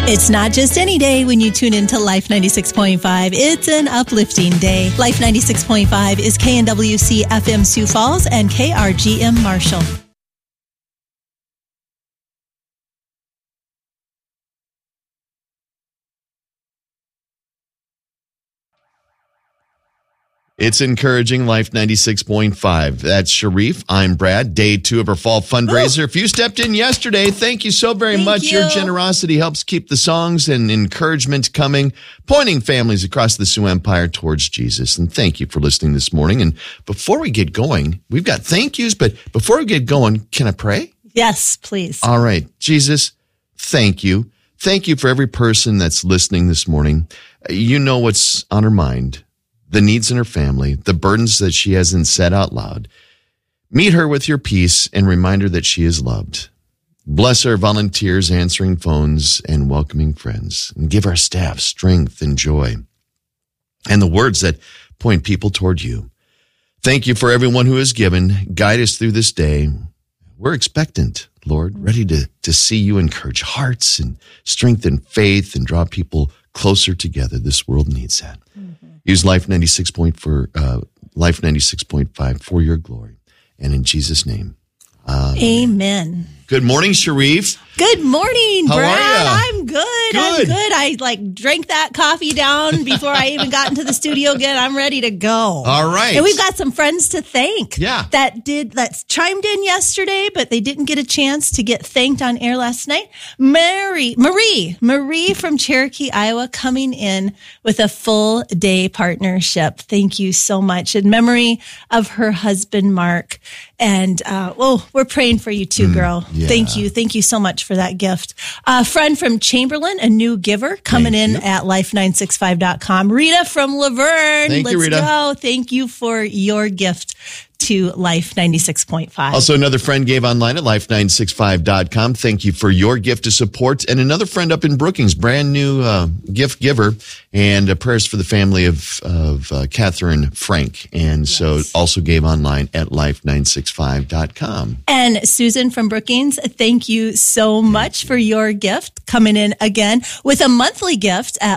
It's not just any day when you tune into Life 96.5. It's an uplifting day. Life 96.5 is KNWC FM Sioux Falls and KRGM Marshall. It's encouraging Life 96.5. That's Sharif. I'm Brad. Day 2 of our fall fundraiser. Ooh. If you stepped in yesterday, thank you so very much. Your generosity helps keep the songs and encouragement coming, pointing families across the Sioux Empire towards Jesus. And thank you for listening this morning. And before we get going, we've got thank yous, but before we get going, can I pray? Yes, please. All right. Jesus, thank you. Thank you for every person that's listening this morning. You know what's on her mind. The needs in her family, the burdens that she hasn't said out loud. Meet her with your peace and remind her that she is loved. Bless our volunteers answering phones and welcoming friends, and give our staff strength and joy and the words that point people toward you. Thank you for everyone who has given. Guide us through this day. We're expectant, Lord, ready to see you encourage hearts and strengthen faith and draw people closer together. This world needs that. Use Life 96.5 for your glory. And in Jesus' name, amen. Good morning, Sharif. Good morning, How Brad. are ya? I'm good. I'm good. I drank that coffee down before I even got into the studio again. I'm ready to go. All right. And we've got some friends to thank. Yeah. That chimed in yesterday, but they didn't get a chance to get thanked on air last night. Marie from Cherokee, Iowa, coming in with a full day partnership. Thank you so much. In memory of her husband, Mark. And, we're praying for you too, girl. Yeah. Thank you. Thank you so much for that gift. A friend from Chamberlain, a new giver, coming in at life965.com. Rita from Laverne. Thank you, Rita. Let's go. Thank you for your gift to Life 96.5. Also, another friend gave online at life965.com. Thank you for your gift to support. And another friend up in Brookings, brand new gift giver, and prayers for the family of Catherine Frank. And so also gave online at life965.com. And Susan from Brookings, thank you so much for your gift, coming in again with a monthly gift at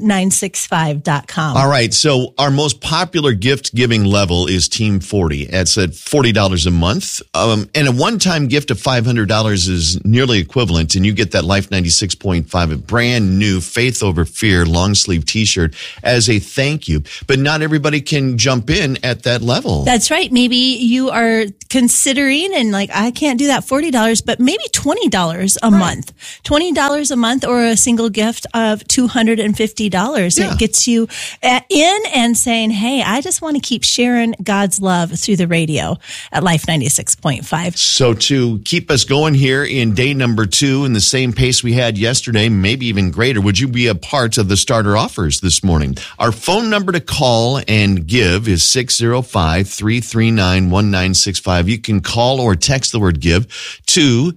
life965.com. All right. So our most popular gift giving level is Team 40. That's at $40 a month. And a one-time gift of $500 is nearly equivalent. And you get that Life 96.5, a brand new Faith Over Fear long sleeve t-shirt as a thank you. But not everybody can jump in at that level. That's right. Maybe you are considering and I can't do that $40, but maybe $20 a month. $20 a month or a single gift of $250. Yeah. It gets you in and saying, hey, I just want to keep sharing God's love through the radio at Life 96.5. So to keep us going here in day number 2 in the same pace we had yesterday, maybe even greater, would you be a part of the starter offers this morning? Our phone number to call and give is 605-339-1965. You can call or text the word give to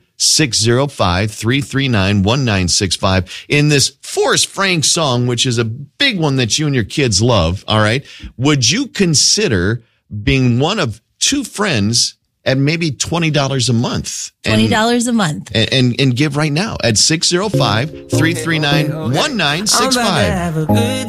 605-339-1965 in this Forrest Frank song, which is a big one that you and your kids love. All right. Would you consider being one of 2 friends at maybe $20 a month? $20 a month. And give right now at 605-339-1965.